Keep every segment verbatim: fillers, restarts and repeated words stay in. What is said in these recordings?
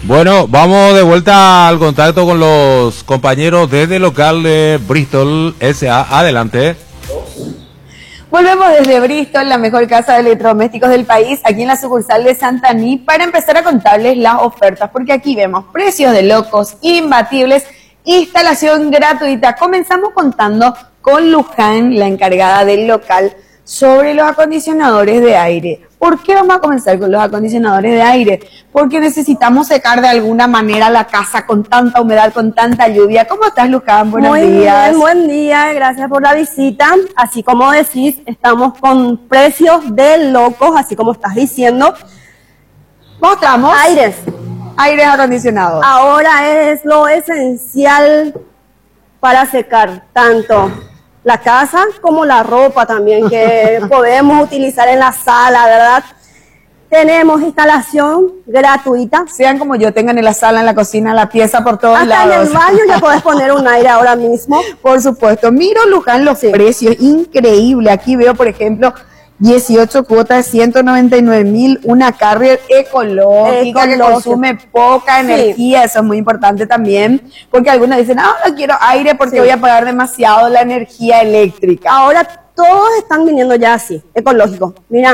Bueno, vamos de vuelta al contacto con los compañeros desde el local de Bristol S A Adelante. Volvemos desde Bristol, la mejor casa de electrodomésticos del país, aquí en la sucursal de Santaní, para empezar a contarles las ofertas, porque aquí vemos precios de locos, imbatibles, instalación gratuita. Comenzamos contando con Luján, la encargada del local, sobre los acondicionadores de aire. ¿Por qué vamos a comenzar con los acondicionadores de aire? Porque necesitamos secar de alguna manera la casa con tanta humedad, con tanta lluvia. ¿Cómo estás, Luján? Buenos Muy días. Bien, buen día, gracias por la visita. Así como decís, estamos con precios de locos, así como estás diciendo. Mostramos. Aires. Aires acondicionados. Ahora es lo esencial para secar tanto la casa como la ropa también que podemos utilizar en la sala, ¿verdad? Tenemos instalación gratuita. Sean como yo, tengan en la sala, en la cocina, la pieza por todos Hasta lados. en el baño ya podés poner un aire ahora mismo. Por supuesto. Miro, Luján, los Sí. precios, increíble. Aquí veo, por ejemplo, dieciocho cuotas de ciento noventa y nueve mil, una Carrier ecológica, que Ecológica. consume poca Sí. energía. Eso es muy importante también, porque algunos dicen, ah, no quiero aire porque Sí. voy a pagar demasiado la energía eléctrica. Ahora todos están viniendo ya así, ecológico. Mira,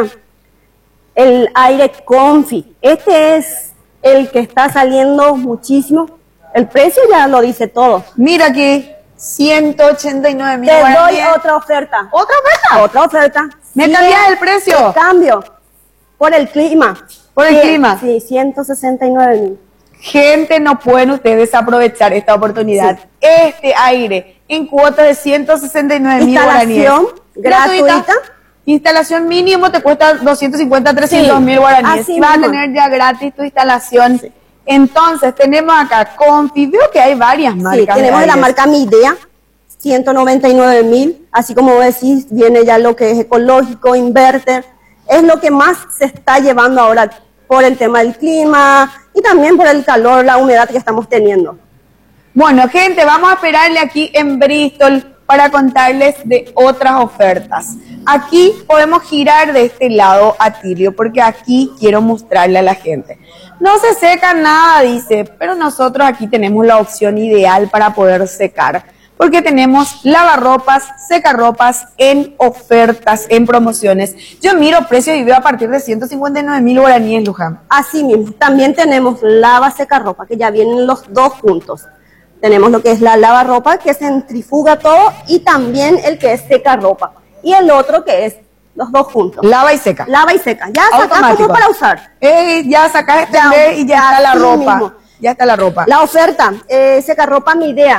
el aire Comfy, este es el que está saliendo muchísimo. El precio ya lo dice todo. Mira aquí, ciento ochenta y nueve mil. Te doy otra oferta. ¿Otra oferta? Otra oferta. ¿Me Cien- cambias el precio? Te cambio. Por el clima. ¿Por el Cien- clima? Sí, ciento sesenta y nueve mil. Gente, no pueden ustedes aprovechar esta oportunidad. Sí. Este aire en cuotas de ciento sesenta y nueve mil guaraníes. Instalación gratuita. Instalación mínimo te cuesta doscientos cincuenta, trescientos mil Sí, guaraníes. así Vas a mismo. tener ya gratis tu instalación. Entonces, tenemos acá Comfy. Veo que hay varias marcas. Sí, tenemos de la aires. marca Midea, ciento noventa y nueve mil, así como decís, viene ya lo que es ecológico, inverter, es lo que más se está llevando ahora por el tema del clima y también por el calor, la humedad que estamos teniendo. Bueno, gente, vamos a esperarle aquí en Bristol para contarles de otras ofertas. Aquí podemos girar de este lado a Tilio, porque aquí quiero mostrarle a la gente. No se seca nada, dice, pero nosotros aquí tenemos la opción ideal para poder secar, porque tenemos lavarropas, secarropas en ofertas, en promociones. Yo miro precios y veo a partir de ciento cincuenta y nueve mil guaraníes, Luján. Así mismo, también tenemos lava secarropa, que ya vienen los dos juntos. Tenemos lo que es la lavarropa, que centrifuga todo, y también el que es secarropa. Y el otro que es los dos juntos. Lava y seca. Lava y seca. Ya sacás Automático. como para usar. Eh, ya sacas este Ya, B y ya está la así ropa. mismo. Ya está la ropa. La oferta, eh, secarropa Midea,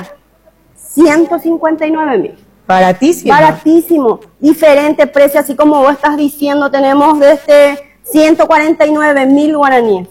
ciento cincuenta y nueve mil. Baratísimo. Baratísimo, diferente precio, así como vos estás diciendo, tenemos desde ciento cuarenta y nueve mil guaraníes.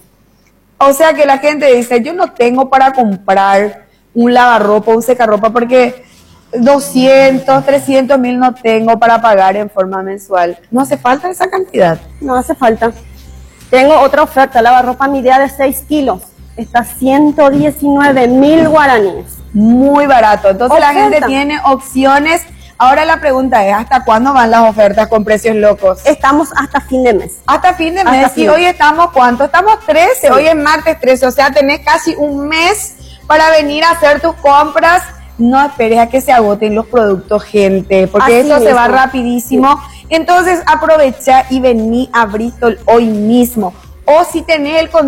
O sea que la gente dice, yo no tengo para comprar un lavarropa, un secarropa, porque doscientos, trescientos mil no tengo para pagar en forma mensual. No hace falta esa cantidad. No hace falta. Tengo otra oferta, lavarropa Midea de seis kilos, está ciento diecinueve mil guaraníes. Muy barato. Entonces la Oferta. gente tiene opciones. Ahora la pregunta es, ¿hasta cuándo van las ofertas con precios locos? Estamos hasta fin de mes. Hasta fin de Hasta mes. fin. Y hoy estamos, ¿cuánto? Estamos trece. Sí. Hoy es martes trece. O sea, tenés casi un mes para venir a hacer tus compras. No esperes a que se agoten los productos, gente, porque Así eso se va mismo. rapidísimo. Entonces aprovecha y vení a Bristol hoy mismo. O si tenés el